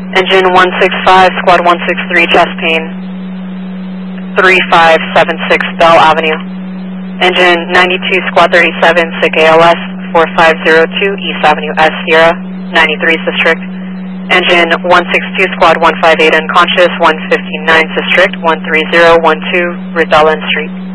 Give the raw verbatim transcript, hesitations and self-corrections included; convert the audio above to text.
Engine one six five, Squad one six three, chest pain, three five seven six Bell Avenue. Engine ninety-two, Squad thirty-seven, sick A L S, four five zero two East Avenue S Sierra, ninety-three District. Engine one six two, Squad one five eight, unconscious, one fifty-nine District, one three zero one two Rizal Street.